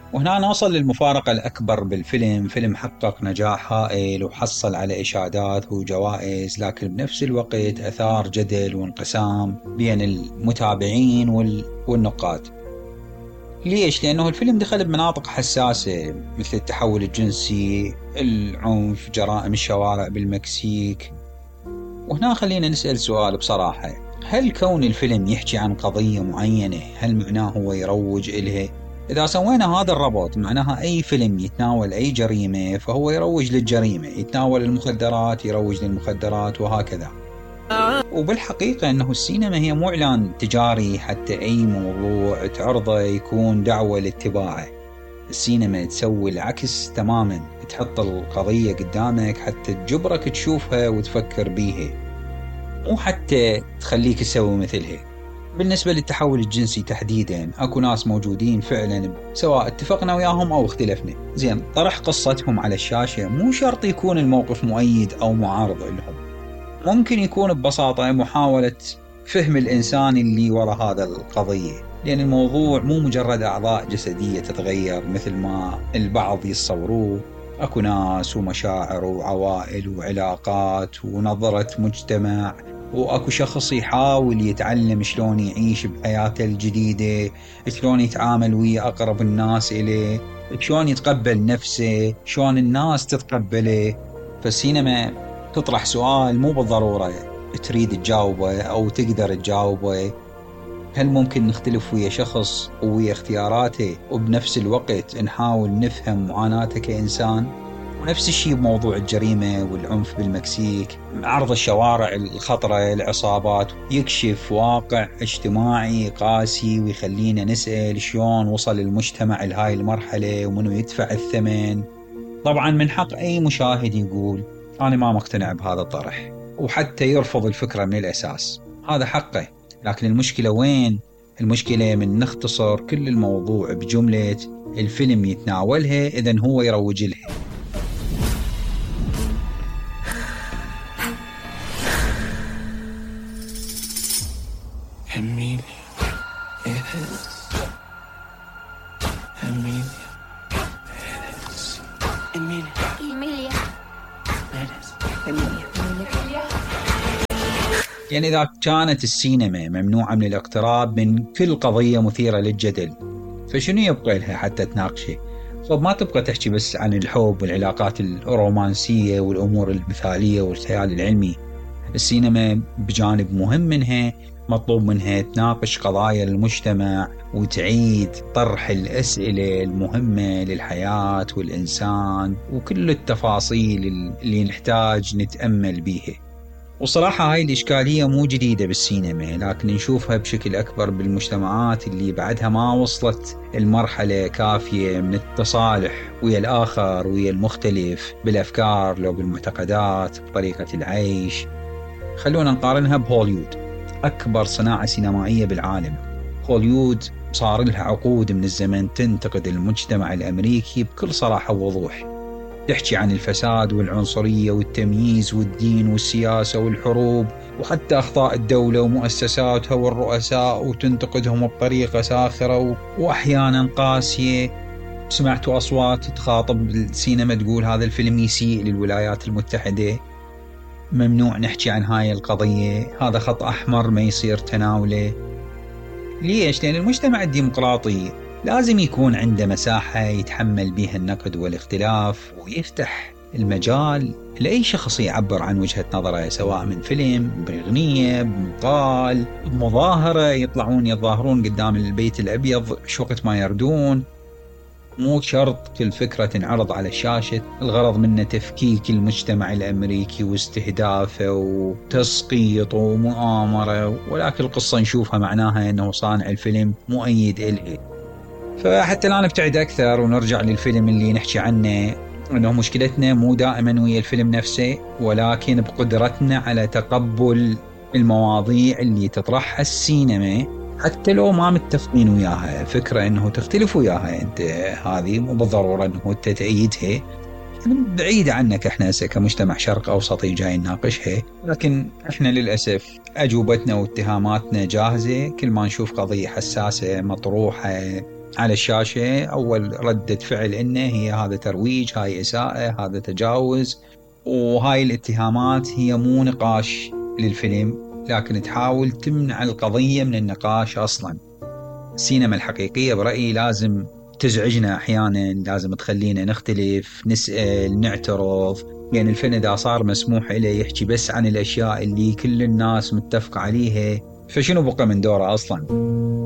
وهنا نوصل للمفارقة الأكبر بالفيلم. فيلم حقق نجاح هائل وحصل على إشادات وجوائز، لكن بنفس الوقت أثار جدل وانقسام بين المتابعين والنقاد. ليش؟ لأنه الفيلم دخل بمناطق حساسة مثل التحول الجنسي، العنف، جرائم الشوارع بالمكسيك. وهنا خلينا نسأل سؤال بصراحة: هل كون الفيلم يحكي عن قضية معينة هل معناه هو يروج إلها؟ إذا سوينا هذا الربط معناها أي فيلم يتناول أي جريمة فهو يروج للجريمة، يتناول المخدرات يروج للمخدرات، وهكذا. وبالحقيقة أنه السينما هي مو إعلان تجاري حتى أي موضوع تعرضه يكون دعوة لاتباعه. السينما تسوي العكس تماما، تحط القضية قدامك حتى تجبرك تشوفها وتفكر بيها، مو حتى تخليك تسوي مثلها. بالنسبة للتحول الجنسي تحديدا، اكو ناس موجودين فعلا سواء اتفقنا وياهم او اختلفنا، زين، طرح قصتهم على الشاشة مو شرط يكون الموقف مؤيد او معارض لهم. ممكن يكون ببساطة محاولة فهم الإنسان اللي وراء هذا القضية، لأن الموضوع مو مجرد أعضاء جسدية تتغير مثل ما البعض يتصوروه. أكو ناس ومشاعر وعوائل وعلاقات ونظرة مجتمع، وأكو شخص يحاول يتعلم شلون يعيش بحياته الجديدة، شلون يتعامل ويا أقرب الناس إليه، شلون يتقبل نفسه، شلون الناس تتقبله. فالسينما تطرح سؤال مو بالضرورة تريد تجاوبه أو تقدر تجاوبه: هل ممكن نختلف ويا شخص ويا اختياراته وبنفس الوقت نحاول نفهم معاناته كإنسان؟ ونفس الشيء بموضوع الجريمة والعنف بالمكسيك، عرض الشوارع الخطرة، العصابات، يكشف واقع اجتماعي قاسي ويخلينا نسأل شلون وصل المجتمع لهاي المرحلة ومنو يدفع الثمن. طبعا من حق أي مشاهد يقول أنا ما مقتنع بهذا الطرح، وحتى يرفض الفكرة من الأساس، هذا حقه. لكن المشكلة وين؟ المشكلة من نختصر كل الموضوع بجملة الفيلم يتناولها إذن هو يروج لها. Emilia, eres. Emilia, eres. Emilia, Emilia, eres. Emilia. يعني إذا كانت السينما ممنوعة من الاقتراب من كل قضية مثيرة للجدل، فشنو يبقى لها حتى تناقشه؟ طب ما تبقى تحكي بس عن الحب والعلاقات الرومانسية والأمور المثالية والخيال العلمي. السينما بجانب مهم منها مطلوب منها تناقش قضايا المجتمع وتعيد طرح الأسئلة المهمة للحياة والإنسان وكل التفاصيل اللي نحتاج نتأمل بيها. وصراحة هاي الإشكالية مو جديدة بالسينما، لكن نشوفها بشكل أكبر بالمجتمعات اللي بعدها ما وصلت المرحلة كافية من التصالح ويا الآخر ويا المختلف بالأفكار لو بالمعتقدات بطريقة العيش. خلونا نقارنها بهوليوود، أكبر صناعة سينمائية بالعالم. هوليوود صار لها عقود من الزمن تنتقد المجتمع الأمريكي بكل صراحة ووضوح، تحكي عن الفساد والعنصرية والتمييز والدين والسياسة والحروب وحتى أخطاء الدولة ومؤسساتها والرؤساء، وتنتقدهم بطريقة ساخرة وأحيانا قاسية. سمعتوا أصوات تخاطب السينما تقول هذا الفيلم يسيء للولايات المتحدة، ممنوع نحكي عن هاي القضية، هذا خط أحمر ما يصير تناوله. ليش؟ لأن المجتمع الديمقراطي لازم يكون عنده مساحة يتحمل بها النقد والاختلاف، ويفتح المجال لأي شخص يعبر عن وجهة نظره، سواء من فيلم، بأغنية، بمقال، بمظاهرة، يطلعون يتظاهرون قدام البيت الأبيض شو وقت ما يردون. مو شرط كل فكرة تنعرض على الشاشة الغرض منه تفكيك المجتمع الأمريكي واستهدافه وتسقيط ومؤامرة، ولكن القصة نشوفها معناها أنه صانع الفيلم مؤيد إليه. فحتى لا نبتعد أكثر ونرجع للفيلم اللي نحكي عنه، أنه مشكلتنا مو دائما ويا الفيلم نفسه، ولكن بقدرتنا على تقبل المواضيع اللي تطرحها السينما حتى لو ما متفقين وياها. فكرة أنه تختلف وياها أنت، هذه مو بالضرورة أنه أنت تأيدها، بعيدة عنك. احنا هسه كمجتمع شرق أوسطي جاي نناقشها، لكن احنا للأسف أجوبتنا واتهاماتنا جاهزة كل ما نشوف قضية حساسة مطروحة على الشاشة أول ردة فعل إنه هي هذا ترويج، هاي إساءة، هذا تجاوز، وهاي الاتهامات هي مو نقاش للفيلم، لكن تحاول تمنع القضية من النقاش أصلا. السينما الحقيقية برأيي لازم تزعجنا أحيانا، لازم تخلينا نختلف، نسأل، نعترض. يعني الفيلم إذا صار مسموح له يحكي بس عن الأشياء اللي كل الناس متفقة عليها، فشنو بقى من دوره أصلا؟